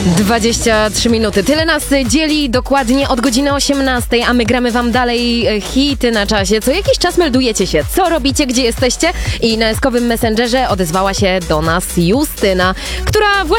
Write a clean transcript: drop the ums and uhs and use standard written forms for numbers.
23 minuty. Tyle nas dzieli dokładnie od godziny 18, a my gramy wam dalej hity na czasie. Co jakiś czas meldujecie się, co robicie, gdzie jesteście i na eskowym Messengerze odezwała się do nas Justyna, która właśnie